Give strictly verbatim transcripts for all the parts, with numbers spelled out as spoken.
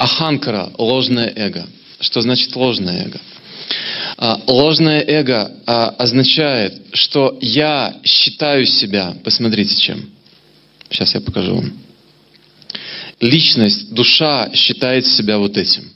аханкара, ложное эго. Что значит ложное эго? А, ложное эго а, означает, что я считаю себя, посмотрите чем. Сейчас я покажу вам. Личность, душа считает себя вот этим.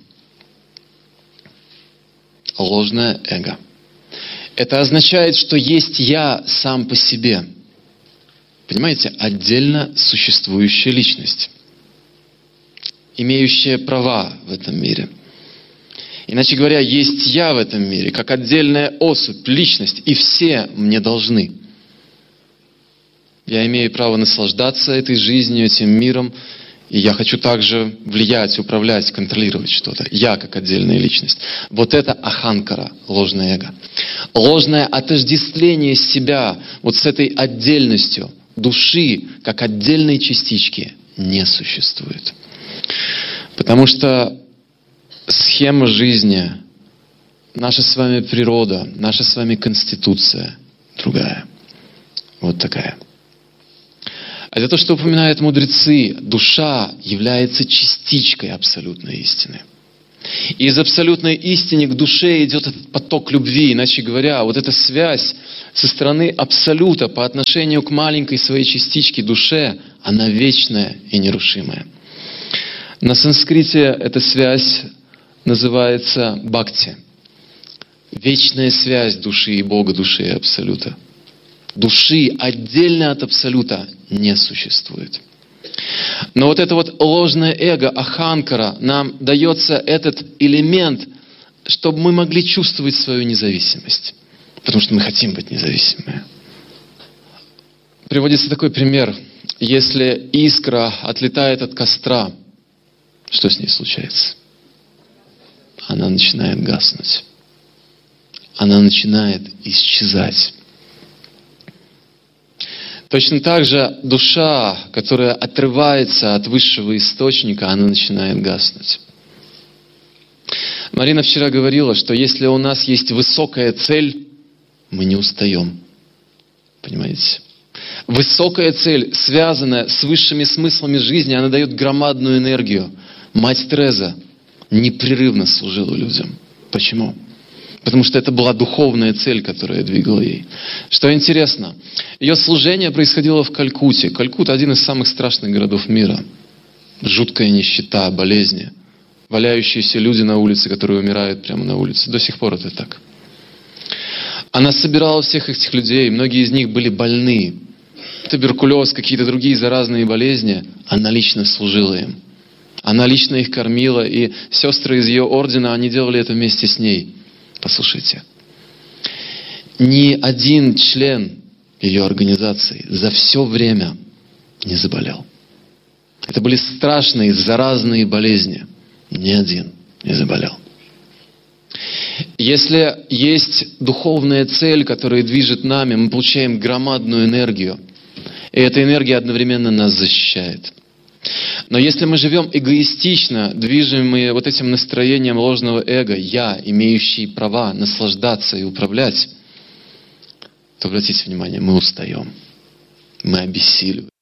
Ложное эго. Это означает, что есть я сам по себе. Понимаете? Отдельно существующая личность, имеющая права в этом мире. Иначе говоря, есть я в этом мире, как отдельная особь, личность, и все мне должны. Я имею право наслаждаться этой жизнью, этим миром, и я хочу также влиять, управлять, контролировать что-то. Я как отдельная личность. Вот это аханкара, ложное эго. Ложное отождествление себя вот с этой отдельностью души, как отдельной частички, не существует. Потому что схема жизни, наша с вами природа, наша с вами конституция другая. Вот такая. А это то, что упоминают мудрецы. Душа является частичкой абсолютной истины. И из абсолютной истины к душе идет этот поток любви. Иначе говоря, вот эта связь со стороны абсолюта по отношению к маленькой своей частичке душе, она вечная и нерушимая. На санскрите эта связь называется бхакти. Вечная связь души и Бога, души и абсолюта. Души отдельно от абсолюта не существует. Но вот это вот ложное эго, аханкара, нам дается этот элемент, чтобы мы могли чувствовать свою независимость. Потому что мы хотим быть независимыми. Приводится такой пример. Если искра отлетает от костра, что с ней случается? Она начинает гаснуть. Она начинает исчезать. Точно так же душа, которая отрывается от высшего источника, она начинает гаснуть. Марина вчера говорила, что если у нас есть высокая цель, мы не устаем. Понимаете? Высокая цель, связанная с высшими смыслами жизни, она дает громадную энергию. Мать Тереза непрерывно служила людям. Почему? Потому что это была духовная цель, которая двигала ей. Что интересно, ее служение происходило в Калькутте. Калькутта — один из самых страшных городов мира. Жуткая нищета, болезни, валяющиеся люди на улице, которые умирают прямо на улице. До сих пор это так. Она собирала всех этих людей, многие из них были больны. Туберкулез, какие-то другие заразные болезни. Она лично служила им. Она лично их кормила, и сестры из ее ордена, они делали это вместе с ней. Послушайте, ни один член ее организации за все время не заболел. Это были страшные, заразные болезни. Ни один не заболел. Если есть духовная цель, которая движет нами, мы получаем громадную энергию. И эта энергия одновременно нас защищает. Но если мы живем эгоистично, движимые вот этим настроением ложного эго, я, имеющий права наслаждаться и управлять, то обратите внимание, мы устаем, мы обессиливаем.